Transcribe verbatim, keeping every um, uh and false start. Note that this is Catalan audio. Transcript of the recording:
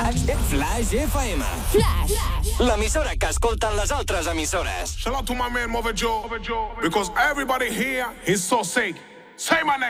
Flash, Flash F M. Flash. L'emissora que escolten les altres emissores. Shout out to my man Mother Joe, because everybody here is so sick. Say my name.